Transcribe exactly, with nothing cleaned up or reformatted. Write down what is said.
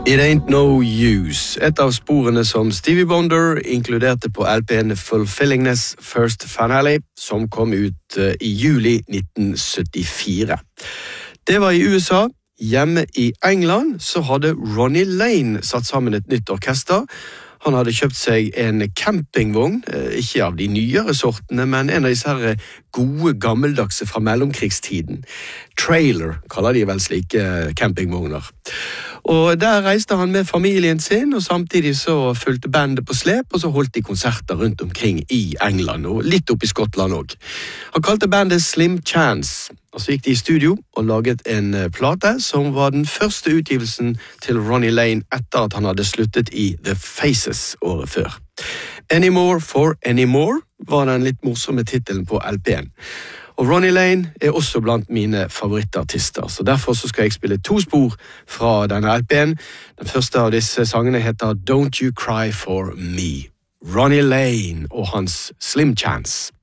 It Ain't No Use, et av sporene som Stevie Wonder inkluderte på L P-en Fulfillingness First Finale, som kom ut i juli nitten syttifire. Det var i U S A. Hjemme i England så hadde Ronnie Lane satt sammen et nytt orkester. Han hadde kjøpt seg en campingvogn, ikke av de nyere sortene, men en av disse her gode gammeldagse fra mellomkrigstiden. Trailer kaller de vel slike campingvogner. Og der reiste han med familien sin, og samtidig så fulgte bandet på slep, og så holdt de konserter rundt omkring i England, og litt opp i Skottland også. Han kalte bandet Slim Chance, og så gikk de i studio og laget en plate som var den første utgivelsen til Ronnie Lane etter at han hadde sluttet i The Faces året før. Anymore for Anymore var den litt morsomme titelen på L P-en. Og Ronnie Lane er også blant mine favorittartister, så derfor så skal jeg spille to spor fra denne L P-en. Den første av disse sangene heter Don't You Cry For Me. Ronnie Lane og hans Slim Chance.